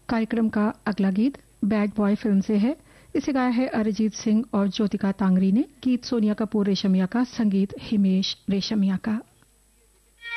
कार्यक्रम का अगला गीत बैड बॉय फिल्म से है। इसे गाया है अरिजीत सिंह और ज्योतिका तांगरी ने। गीत सोनिया कपूर रेशमिया का, संगीत हिमेश रेशमिया का।